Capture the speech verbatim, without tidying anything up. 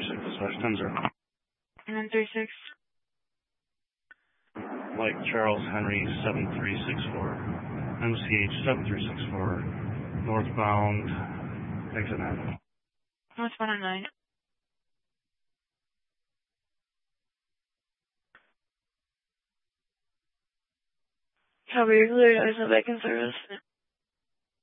six slash ten zero. nine three six. Mike Charles Henry seven three six four. M C H seven three six four. Northbound. Exit nine. Northbound on nine. Copy, you're cleared. I was back in service.